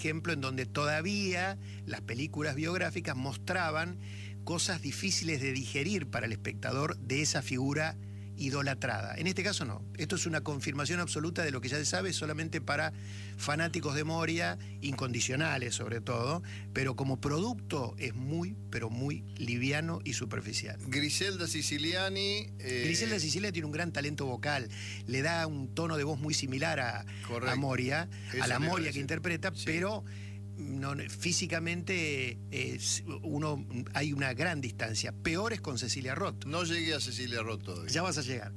ejemplo en donde todavía las películas biográficas mostraban cosas difíciles de digerir para el espectador de esa figura idolatrada. En este caso no. Esto es una confirmación absoluta de lo que ya se sabe, solamente para fanáticos de Moria, incondicionales sobre todo, pero como producto es muy, pero muy liviano y superficial. Griselda Siciliani... Griselda Siciliani tiene un gran talento vocal, le da un tono de voz muy similar a Moria, a la Moria que interpreta, sí. Pero... No, físicamente hay una gran distancia. Peor es con Cecilia Roth. No llegué a Cecilia Roth todavía. Ya vas a llegar.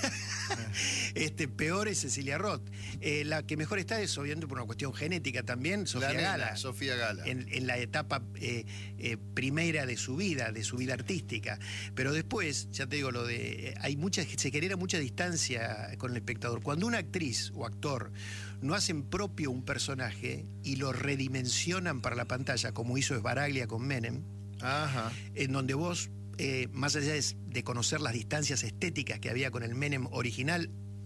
Peor es Cecilia Roth. La que mejor está es, obviamente, por una cuestión genética también, Sofía Gala. Sofía Gala. En la etapa primera de su vida artística. Pero después, ya te digo, se genera mucha distancia con el espectador. Cuando una actriz o actor no hacen propio un personaje y lo redimensionan para la pantalla, como hizo Sbaraglia con Menem, ajá, en donde vos, más allá de conocer las distancias estéticas que había con el Menem original,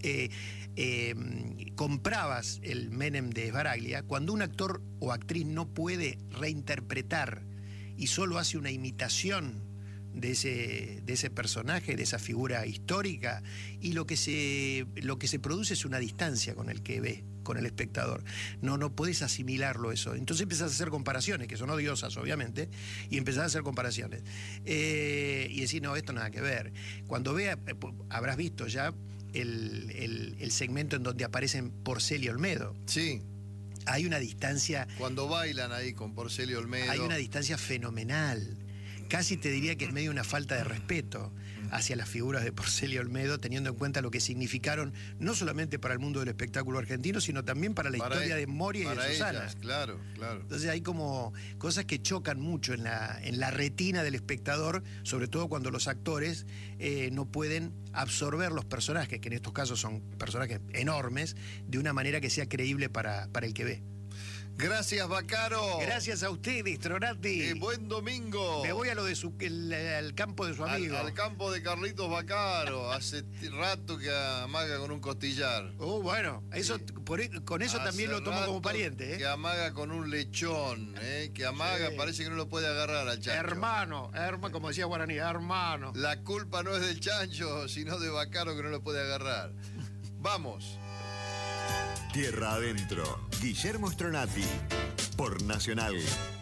comprabas el Menem de Sbaraglia. Cuando un actor o actriz no puede reinterpretar y solo hace una imitación de ese personaje, de esa figura histórica, y lo que se produce es una distancia con el que ve, con el espectador. No podés asimilarlo eso. Entonces empezás a hacer comparaciones, que son odiosas, obviamente, y empezás a hacer comparaciones. Y decir, no, esto nada que ver. Cuando vea, habrás visto ya el segmento en donde aparecen Porcel y Olmedo. Sí. Hay una distancia... Cuando bailan ahí con Porcel y Olmedo. Hay una distancia fenomenal. Casi te diría que es medio una falta de respeto hacia las figuras de Porcel y Olmedo, teniendo en cuenta lo que significaron no solamente para el mundo del espectáculo argentino, sino también para la historia de Moria y de Susana. Ellas, claro. Entonces hay como cosas que chocan mucho en la retina del espectador, sobre todo cuando los actores no pueden absorber los personajes, que en estos casos son personajes enormes, de una manera que sea creíble para el que ve. Gracias, Baccaro. Gracias a ustedes, Tronati. Buen domingo. Me voy a lo de al campo de su amigo. Al campo de Carlitos Baccaro. Hace rato que amaga con un costillar. Bueno, eso, con eso también lo tomo como pariente. Que amaga con un lechón, que amaga, sí. Parece que no lo puede agarrar al chancho. Hermano, como decía Guaraní, hermano. La culpa no es del chancho, sino de Baccaro que no lo puede agarrar. Vamos. Tierra Adentro, Guillermo Stronati, por Nacional.